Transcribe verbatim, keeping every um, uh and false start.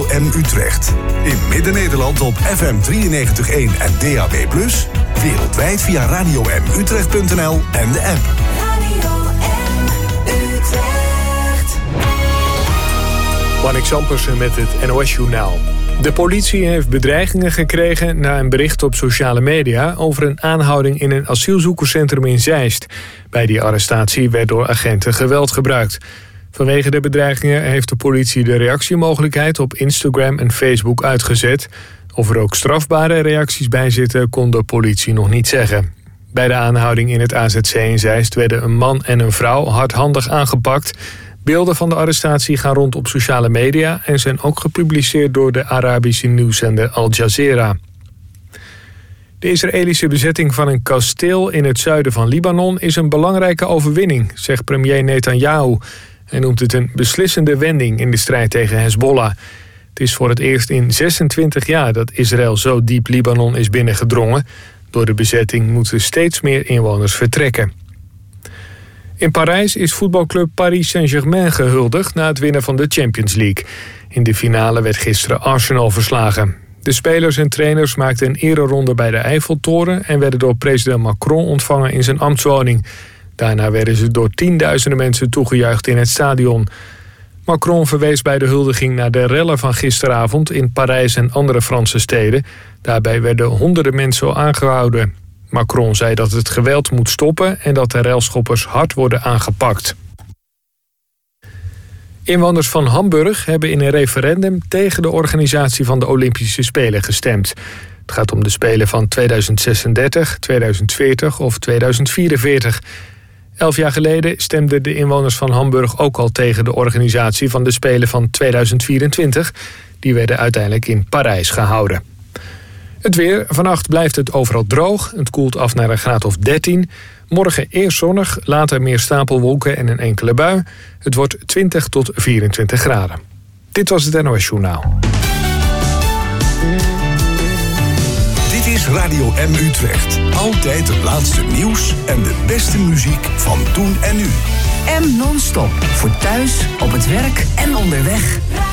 Radio M Utrecht. In Midden-Nederland op F M drieënnegentig komma één en D A B plus. Wereldwijd via radio m utrecht punt n l en de app. Radio M Utrecht. Marnik Zampersen met het N O S-journaal. De politie heeft bedreigingen gekregen na een bericht op sociale media over een aanhouding in een asielzoekerscentrum in Zeist. Bij die arrestatie werd door agenten geweld gebruikt. Vanwege de bedreigingen heeft de politie de reactiemogelijkheid op Instagram en Facebook uitgezet. Of er ook strafbare reacties bij zitten, kon de politie nog niet zeggen. Bij de aanhouding in het A Z C in Zeist werden een man en een vrouw hardhandig aangepakt. Beelden van de arrestatie gaan rond op sociale media en zijn ook gepubliceerd door de Arabische nieuwszender Al Jazeera. De Israëlische bezetting van een kasteel in het zuiden van Libanon is een belangrijke overwinning, zegt premier Netanyahu. Hij noemt het een beslissende wending in de strijd tegen Hezbollah. Het is voor het eerst in zesentwintig jaar dat Israël zo diep Libanon is binnengedrongen. Door de bezetting moeten steeds meer inwoners vertrekken. In Parijs is voetbalclub Paris Saint-Germain gehuldigd na het winnen van de Champions League. In de finale werd gisteren Arsenal verslagen. De spelers en trainers maakten een ereronde bij de Eiffeltoren en werden door president Macron ontvangen in zijn ambtswoning. Daarna werden ze door tienduizenden mensen toegejuicht in het stadion. Macron verwees bij de huldiging naar de rellen van gisteravond in Parijs en andere Franse steden. Daarbij werden honderden mensen aangehouden. Macron zei dat het geweld moet stoppen en dat de relschoppers hard worden aangepakt. Inwoners van Hamburg hebben in een referendum tegen de organisatie van de Olympische Spelen gestemd. Het gaat om de Spelen van tweeduizend zesendertig, tweeduizend veertig of tweeduizend vierenveertig. Elf jaar geleden stemden de inwoners van Hamburg ook al tegen de organisatie van de Spelen van tweeduizend vierentwintig. Die werden uiteindelijk in Parijs gehouden. Het weer. Vannacht blijft het overal droog. Het koelt af naar een graad of dertien. Morgen eerst zonnig, later meer stapelwolken en een enkele bui. Het wordt twintig tot vierentwintig graden. Dit was het N O S-journaal. Dit is Radio M Utrecht. Altijd het laatste nieuws en de beste muziek van toen en nu. M non-stop. Voor thuis, op het werk en onderweg.